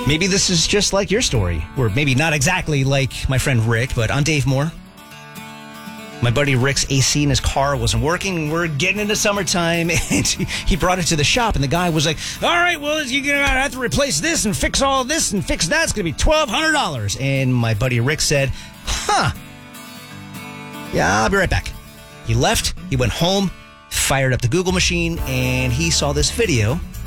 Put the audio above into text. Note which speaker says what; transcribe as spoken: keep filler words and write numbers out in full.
Speaker 1: Maybe this is just like your story, or maybe not exactly like my friend Rick, but I'm Dave Moore. My buddy Rick's A C in his car wasn't working. We're getting into summertime, and he brought it to the shop, and the guy was like, all right, well, you're going to have to replace this and fix all this and fix that. It's going to be twelve hundred dollars. And my buddy Rick said, huh, yeah, I'll be right back. He left, he went home, fired up the Google machine, and he saw this video